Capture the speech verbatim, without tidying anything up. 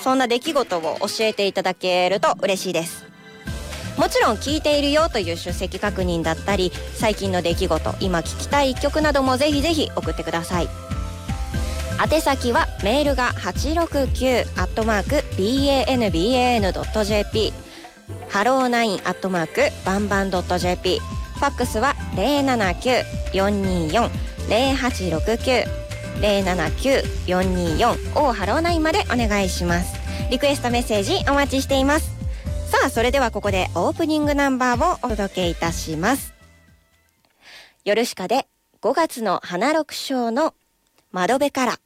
そんな出来事を教えていただけると嬉しいです。もちろん聞いているよという出席確認だったり、最近の出来事、今聞きたい一曲などもぜひぜひ送ってください。宛先はメールが はちろくきゅう アットマーク ビーエーエヌビーエーエヌドットジェーピー、 ハローナイン アットマークバンバンドットジェーピー、 ファックスは ゼロななきゅう よんによん ゼロはちろくきゅう ゼロななきゅう よんによん をハローナインまでお願いします。リクエストメッセージお待ちしています。さあ、それではここでオープニングナンバーをお届けいたします。ヨルシカでごがつの花六章の窓辺から。